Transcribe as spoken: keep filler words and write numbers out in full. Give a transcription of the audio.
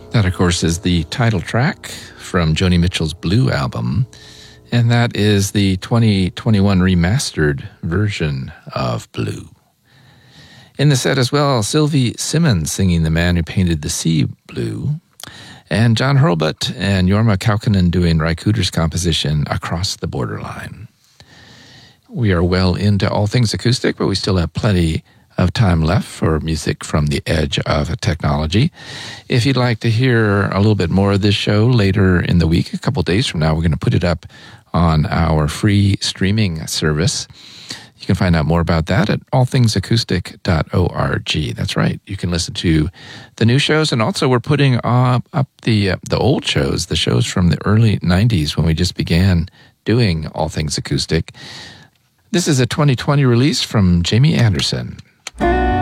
That, of course, is the title track from Joni Mitchell's Blue album, and that is the twenty twenty-one remastered version of Blue. In the set as well, Sylvie Simmons singing The Man Who Painted the Sea Blue, and John Hurlbut and Jorma Kaukonen doing Ry Cooder's composition Across the Borderline. We are well into all things acoustic, but we still have plenty of time left for music from the edge of technology. If you'd like to hear a little bit more of this show later in the week, a couple days from now, we're going to put it up on our free streaming service. You can find out more about that at all things acoustic dot org. That's right. You can listen to the new shows, and also we're putting up, up the uh, the old shows, the shows from the early nineties when we just began doing All Things Acoustic. This is a twenty twenty release from Jamie Anderson.